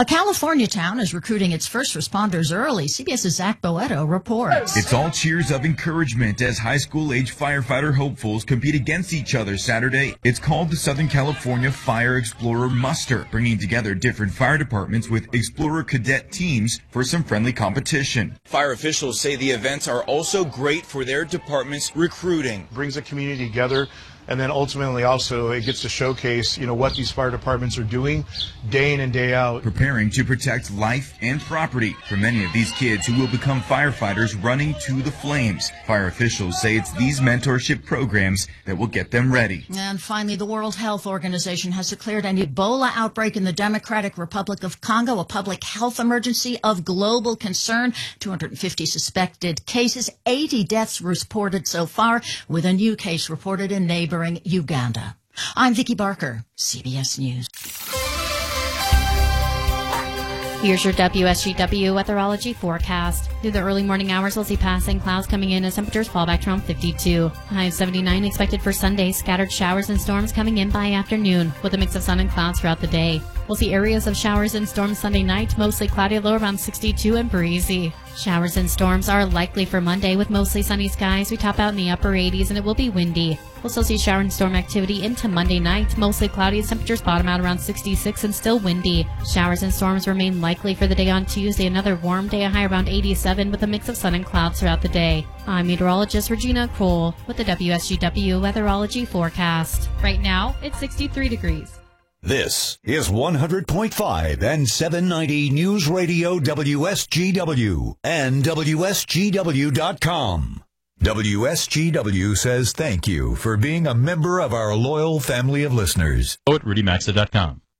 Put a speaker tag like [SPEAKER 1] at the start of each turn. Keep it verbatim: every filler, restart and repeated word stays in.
[SPEAKER 1] A California town is recruiting its first responders early. CBS's Zach Boetto reports.
[SPEAKER 2] It's all cheers of encouragement as high school-age firefighter hopefuls compete against each other Saturday. It's called the Southern California Fire Explorer Muster, bringing together different fire departments with Explorer cadet teams for some friendly competition. Fire officials say the events are also great for their department's recruiting.
[SPEAKER 3] Brings the community together. And then ultimately also it gets to showcase, you know, what these fire departments are doing day in and day out.
[SPEAKER 2] Preparing to protect life and property for many of these kids who will become firefighters running to the flames. Fire officials say it's these mentorship programs that will get them ready.
[SPEAKER 1] And finally, the World Health Organization has declared an Ebola outbreak in the Democratic Republic of Congo a public health emergency of global concern. two hundred fifty suspected cases, eighty deaths reported so far, with a new case reported in neighboring Uganda. I'm Vicki Barker, C B S News.
[SPEAKER 4] Here's your W S G W weatherology forecast. Through the early morning hours, we'll see passing clouds coming in as temperatures fall back to around fifty-two. High of seventy-nine expected for Sunday. Scattered showers and storms coming in by afternoon with a mix of sun and clouds throughout the day. We'll see areas of showers and storms Sunday night, mostly cloudy, low around sixty-two and breezy. Showers and storms are likely for Monday with mostly sunny skies. We top out in the upper eighties and it will be windy. We'll still see shower and storm activity into Monday night, mostly cloudy as temperatures bottom out around sixty-six and still windy. Showers and storms remain likely for the day on Tuesday. Another warm day, a high around eighty-seven with a mix of sun and clouds throughout the day. I'm meteorologist Regina Kroll with the W S G W weatherology forecast. Right now, it's sixty-three degrees.
[SPEAKER 5] This is one hundred point five and seven ninety News Radio W S G W and W S G W dot com. W S G W says thank you for being a member of our loyal family of listeners.
[SPEAKER 6] At Rudy Maxa dot com.